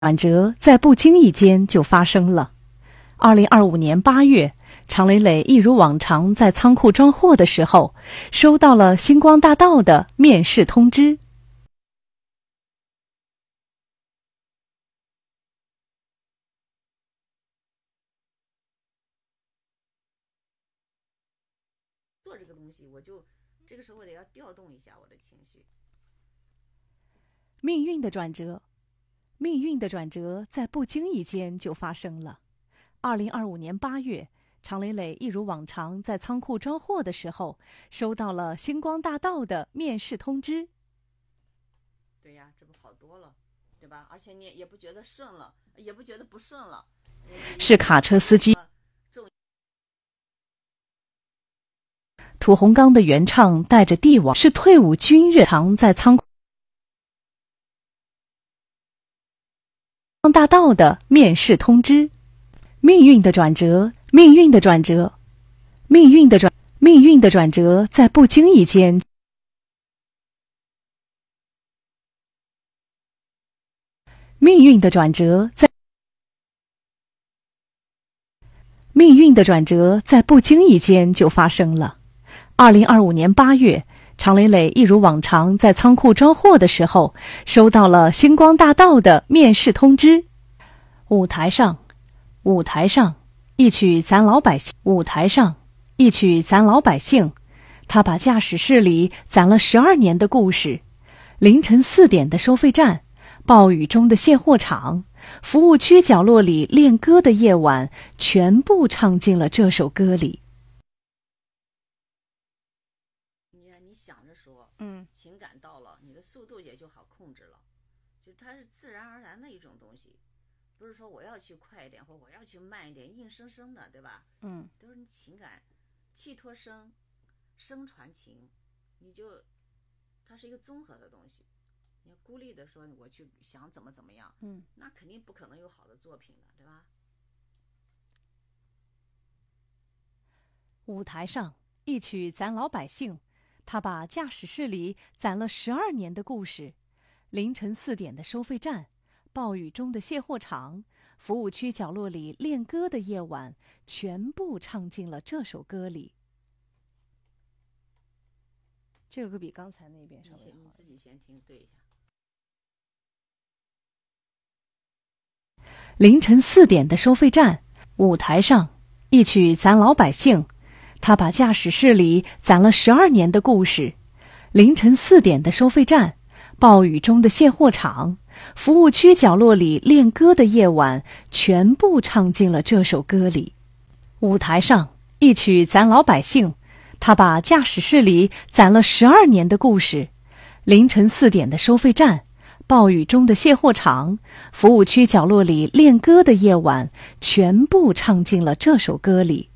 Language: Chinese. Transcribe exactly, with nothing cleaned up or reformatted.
转折在不经意间就发生了。二零二五年八月，常磊磊一如往常在仓库装货的时候，收到了星光大道的面试通知。 做这个东西，我就这个时候我得要调动一下我的情绪。 命运的转折。命运的转折在不经意间就发生了。二零二五年八月，常磊磊一如往常在仓库装货的时候，收到了星光大道的面试通知。 对呀，这不好多了，对吧？而且你也不觉得顺了，也不觉得不顺了。 是卡车司机。屠洪刚的原唱带着帝王，是退伍军人，常在仓库。大道的面试通知。命运的转折，命运的转折，命运的转，命运的转折在不经意间。命运的转折在，命运的转折在不经意间就发生了。二零二五年八月，常磊磊一如往常在仓库装货的时候，收到了星光大道的面试通知。舞台上，舞台上，一曲咱老百姓。舞台上，一曲咱老百姓。他把驾驶室里攒了十二年的故事，凌晨四点的收费站，暴雨中的卸货场，服务区角落里练歌的夜晚，全部唱进了这首歌里。 你想着说， 嗯， 情感到了，你的速度也就好控制了，就它是自然而然的一种东西，不是说我要去快一点或我要去慢一点，硬生生的，对吧？ 嗯， 都是你情感寄托声，声传情，你就它是一个综合的东西。你要孤立的说我去想怎么怎么样， 嗯， 那肯定不可能有好的作品的，对吧？ 舞台上，一曲咱老百姓。他把驾驶室里攒了十二年的故事，凌晨四点的收费站，暴雨中的卸货场，服务区角落里练歌的夜晚，全部唱进了这首歌里。这个比刚才那边稍微好。 你自己先听对一下。 凌晨四点的收费站，舞台上，一曲咱老百姓。他把驾驶室里攒了十二年的故事，凌晨四点的收费站，暴雨中的卸货场，服务区角落里练歌的夜晚，全部唱进了这首歌里。舞台上，一曲咱老百姓。他把驾驶室里攒了十二年的故事，凌晨四点的收费站，暴雨中的卸货场，服务区角落里练歌的夜晚，全部唱进了这首歌里。